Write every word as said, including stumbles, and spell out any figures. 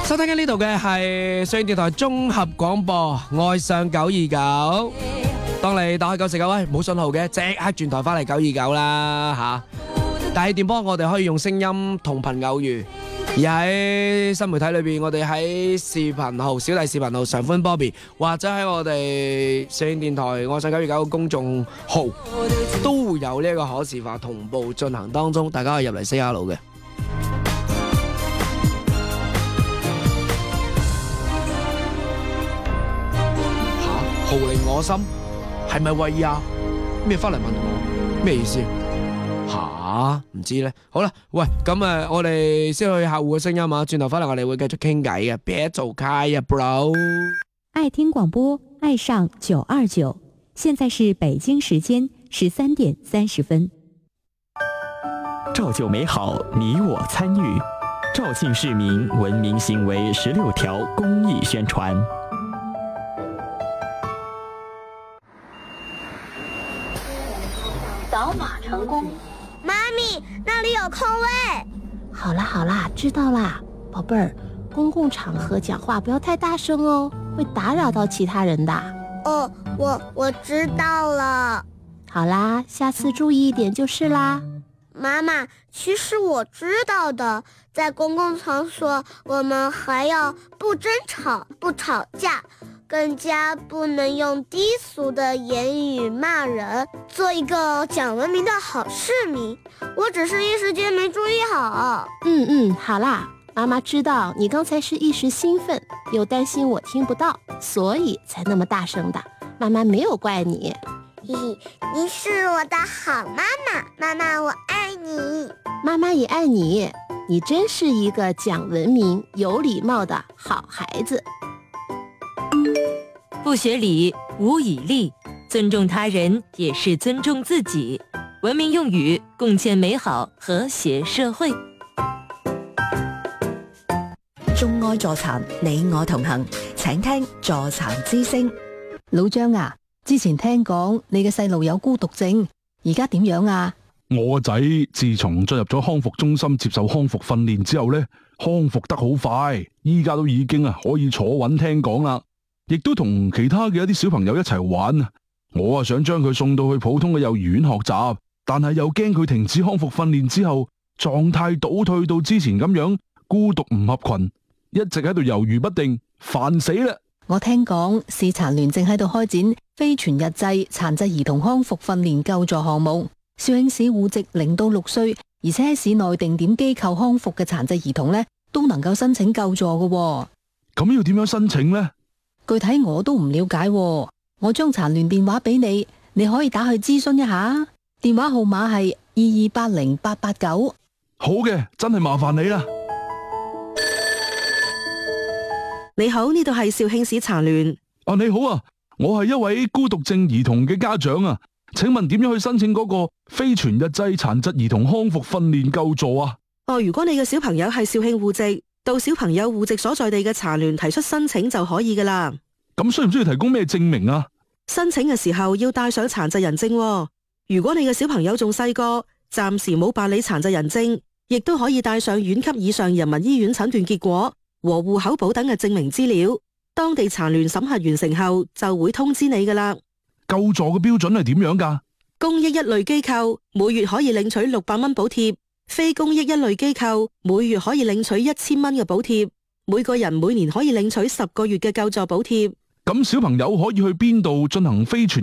收聽緊呢度嘅係上電台綜合廣播愛上九二九。當你打開九四九，喂，冇信號嘅，即刻轉台翻嚟九二九啦吓。大氣電波我哋可以用聲音同頻偶遇，而喺新媒體裏邊，我哋喺視頻號小弟視頻號常歡 Bobby， 或者喺我哋上電台愛上九二九嘅公眾號，都會有呢一個可視化同步進行當中，大家可以入嚟 say hello 嘅。號令我心，係咪喂呀？咩翻嚟問我？咩意思？吓，唔知咧。好啦，喂，咁誒，我哋先去客戶嘅聲音啊，轉頭翻嚟我哋會繼續傾偈嘅，別走開啊 ，bro。 愛聽廣播，愛上九二九，現在是北京時間十三點三十分。 照舊美好，你我參與。肇慶市民文明行為十六條公益宣傳。 掃碼成功。 媽咪，那裡有空位。 好啦好啦，知道啦，寶貝兒，公共場合講話不要太大聲哦，會打擾到其他人的。 哦，我我知道了。 好啦，下次注意一點就是啦。 媽媽，其實我知道的，在公共場所，我們還要不爭吵、不吵架，更加不能用低俗的言語罵人，做一個講文明的好市民。我只是一時間沒注意好。 嗯嗯，好啦，媽媽知道你剛才是一時興奮，又擔心我聽不到，所以才那麼大聲的。媽媽沒有怪你。 嘿嘿，你是我的好媽媽，媽媽我愛你。 媽媽也愛你，你真是一個講文明、有禮貌的好孩子。 不學禮，無以立，尊重他人也是尊重自己。文明用語，共建美好和諧社會。 眾愛助殘，你我同行，請聽助殘之聲。 老張啊，之前聽講你嘅細路有孤獨症，而家點樣啊？ 我個仔自從進入咗康復中心接受康復訓練之後呢，康復得好快，依家都已經啊可以坐穩聽講啦，亦都同其他嘅一啲小朋友一齊玩啊。我啊想將佢送到去普通嘅幼兒園學習，但係又驚佢停止康復訓練之後狀態倒退到之前咁樣，孤獨唔合群，一直喺度猶豫不定，煩死啦！ 我聽講市殘聯正喺度開展非全日制殘疾兒童康復訓練救助項目，肇慶市戶籍零到六歲，而且喺市內定點機構康復嘅殘疾兒童呢，都能夠申請救助嘅喎。 咁要點樣申請呢？ 具體我都唔了解喎，我將殘聯電話俾你，你可以打去諮詢一下，電話號碼係二二八零八八九。 好嘅，真係麻煩你啦。 你好，呢度係肇慶市殘聯。 啊，你好啊，我係一位孤獨症兒童嘅家長啊，請問點樣去申請嗰個非全日制殘疾兒童康復訓練救助啊？ 哦，如果你嘅小朋友係肇慶戶籍，到小朋友戶籍所在地嘅殘聯提出申請就可以噶啦。 咁需唔需要提供咩證明啊？ 申請嘅時候要帶上殘疾人證喎。如果你嘅小朋友仲細個，暫時冇辦理殘疾人證，亦都可以帶上縣級以上人民醫院診斷結果和戶口簿等嘅證明資料，當地殘聯審核完成後就會通知你噶啦。 救助嘅標準係點樣噶？ 公益一類機構每月可以領取六百蚊補貼，非公益一類機構每月可以領取一千蚊嘅補貼，每個人每年可以領取十個月嘅救助補貼。 咁小朋友可以去邊度進行非全